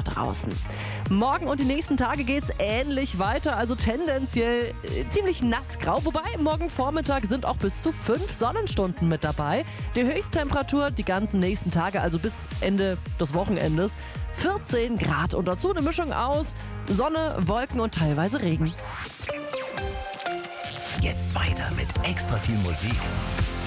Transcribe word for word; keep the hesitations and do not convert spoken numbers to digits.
draußen. Morgen und die nächsten Tage geht's ähnlich weiter, also tendenziell äh, ziemlich nassgrau. Wobei, morgen Vormittag sind auch bis zu fünf Sonnenstunden mit dabei. Die Höchsttemperatur die ganzen nächsten Tage, also bis Ende des Wochenendes, vierzehn Grad. Und dazu eine Mischung aus Sonne, Wolken und teilweise Regen. Jetzt weiter mit extra viel Musik.